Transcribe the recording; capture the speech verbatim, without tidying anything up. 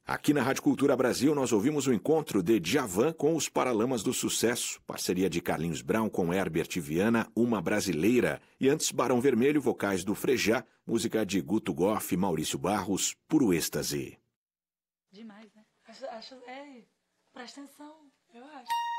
Aqui na Rádio Cultura Brasil nós ouvimos o encontro de Djavan com os Paralamas do Sucesso, parceria de Carlinhos Brown com Herbert Viana, Uma Brasileira, e antes Barão Vermelho, vocais do Frejá, música de Guto Goff e Maurício Barros, Puro Êxtase. Demais, né? Acho, acho, é, presta atenção, eu acho.